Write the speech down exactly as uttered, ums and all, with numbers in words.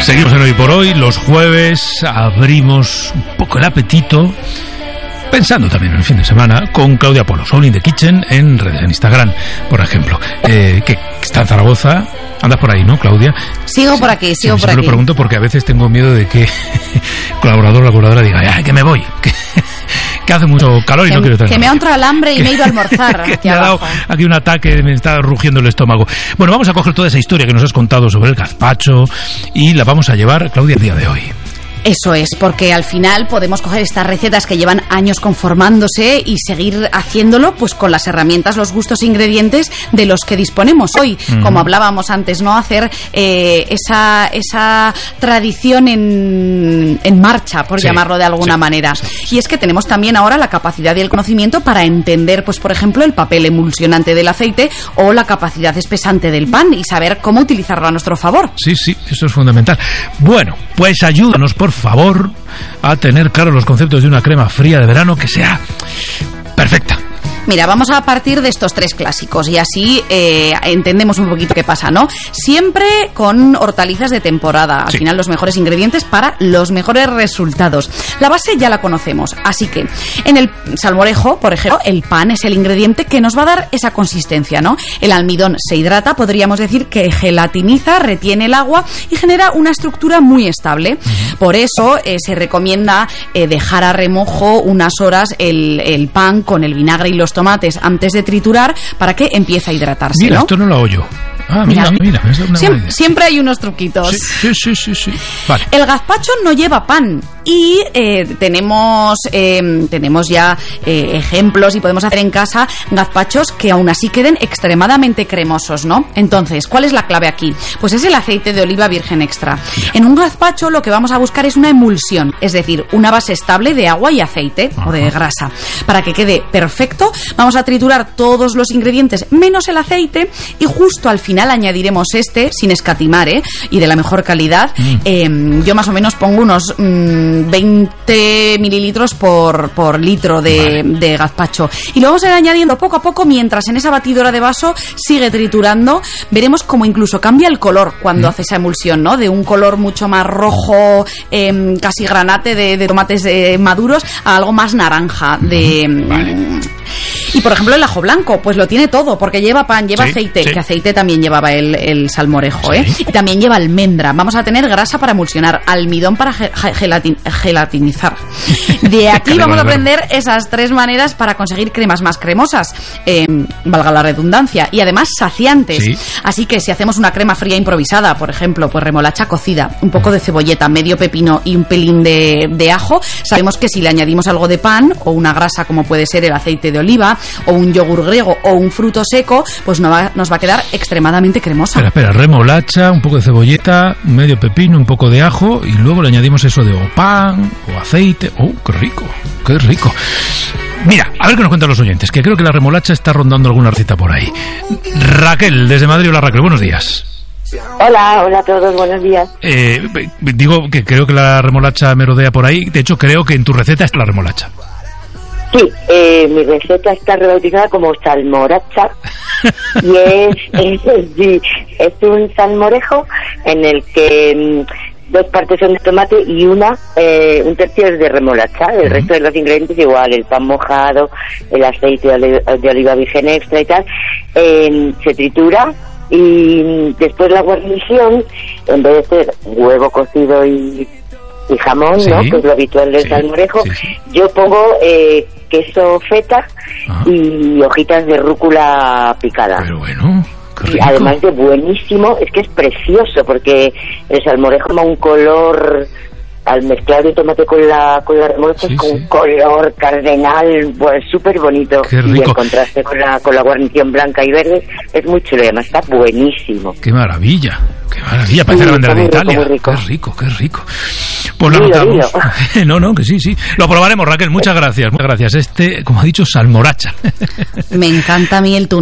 Seguimos en Hoy por Hoy. Los jueves abrimos un poco el apetito, pensando también en el fin de semana, con Claudia Polo, Soul in the Kitchen, en redes, en Instagram, por ejemplo, eh, que está en Zaragoza. Andas por ahí, ¿no, Claudia? Sigo sí, por aquí, sigo sí, por aquí. Lo pregunto porque a veces tengo miedo de que colaborador o la colaboradora diga, ay, que me voy, que, que hace mucho calor y que, no quiero estar. Que me ha entrado el hambre y me he ido a almorzar. Que aquí me ha dado abajo. aquí un ataque, me está rugiendo el estómago. Bueno, vamos a coger toda esa historia que nos has contado sobre el gazpacho y la vamos a llevar, Claudia, el día de hoy. Eso es, porque al final podemos coger estas recetas que llevan años conformándose y seguir haciéndolo pues con las herramientas, los gustos e ingredientes de los que disponemos hoy. Uh-huh. Como hablábamos antes, ¿no? Hacer eh, esa, esa tradición en, en marcha, por sí, llamarlo de alguna sí, manera. Sí, sí. Y es que tenemos también ahora la capacidad y el conocimiento para entender, pues por ejemplo, el papel emulsionante del aceite o la capacidad espesante del pan y saber cómo utilizarlo a nuestro favor. Sí, sí, eso es fundamental. Bueno, pues ayúdanos, por favor, a tener claros los conceptos de una crema fría de verano que sea perfecta. Mira, vamos a partir de estos tres clásicos y así eh, entendemos un poquito qué pasa, ¿no? Siempre con hortalizas de temporada, al sí. final los mejores ingredientes para los mejores resultados. La base ya la conocemos, así que en el salmorejo, por ejemplo, el pan es el ingrediente que nos va a dar esa consistencia, ¿no? El almidón se hidrata, podríamos decir que gelatiniza, retiene el agua y genera una estructura muy estable. Uh-huh. Por eso eh, se recomienda eh, dejar a remojo unas horas el, el pan con el vinagre y los tomates antes de triturar para que empiece a hidratarse. Mira, ¿no? Esto no lo hago yo. Ah, mira, mira, mira, es una Siem- buena idea. Siempre hay unos truquitos. Sí, sí, sí, sí, sí. Vale. El gazpacho no lleva pan y eh, tenemos eh, tenemos ya eh, ejemplos y podemos hacer en casa gazpachos que aún así queden extremadamente cremosos, ¿no? Entonces, ¿cuál es la clave aquí? Pues es el aceite de oliva virgen extra. En un gazpacho lo que vamos a buscar es una emulsión, es decir, una base estable de agua y aceite. Ajá. O de grasa. Para que quede perfecto, vamos a triturar todos los ingredientes menos el aceite y justo al final añadiremos este sin escatimar, ¿eh? Y de la mejor calidad. Mm. Eh, yo más o menos pongo unos mmm, veinte mililitros por, por litro de, vale. de gazpacho. Y lo vamos a ir añadiendo poco a poco mientras en esa batidora de vaso sigue triturando. Veremos cómo incluso cambia el color cuando mm. hace esa emulsión, ¿no? De un color mucho más rojo, eh, casi granate de, de tomates eh, maduros a algo más naranja. De, mm. vale. Y por ejemplo el ajo blanco, pues lo tiene todo, porque lleva pan, lleva sí, aceite, sí. que aceite también llevaba el, el salmorejo, sí. ¿eh? Y también lleva almendra. Vamos a tener grasa para emulsionar, almidón para ge- gelatin- gelatinizar. De aquí vamos a aprender esas tres maneras para conseguir cremas más cremosas, eh, valga la redundancia, y además saciantes. Sí. Así que si hacemos una crema fría improvisada, por ejemplo, pues remolacha cocida, un poco de cebolleta, medio pepino y un pelín de, de ajo, sabemos que si le añadimos algo de pan o una grasa como puede ser el aceite de oliva o un yogur griego o un fruto seco, pues no va, nos va a quedar extremadamente cremosa. Espera, espera, remolacha, un poco de cebolleta, medio pepino, un poco de ajo y luego le añadimos eso de o pan o aceite. ¡Oh, qué rico! ¡Qué rico! Mira, a ver qué nos cuentan los oyentes, que creo que la remolacha está rondando alguna receta por ahí. Raquel, desde Madrid. Hola, Raquel, buenos días. Hola, hola a todos, buenos días. Eh, digo que creo que la remolacha merodea por ahí. De hecho, creo que en tu receta está la remolacha. Sí, eh, mi receta está rebautizada como salmoracha y es, es, sí, es un salmorejo en el que mmm, dos partes son de tomate y una, eh, un tercio es de remolacha. El uh-huh. resto de los ingredientes igual, el pan mojado, el aceite de oliva, de oliva virgen extra y tal, eh, se tritura y después la guarnición, en vez de ser huevo cocido y y jamón, sí, ¿no? Que es lo habitual del sí, salmorejo. Sí, sí. Yo pongo eh, queso feta Ajá. y hojitas de rúcula picada. Pero bueno, qué rico. Y además de buenísimo, es que es precioso porque el salmorejo toma un color, al mezclar el tomate con la con la remolacha, sí, con sí. un color cardenal, pues súper bonito. Qué rico. Y el contraste con la con la guarnición blanca y verde es muy chulo, además está buenísimo. Qué maravilla. Qué maravilla, parece sí, la bandera de Italia. Rico. Qué rico, qué rico. Pues lo anotamos. No, no, que sí, sí. Lo probaremos, Raquel. Muchas gracias, muchas gracias. Este, como ha dicho, salmoracha. Me encanta a mí el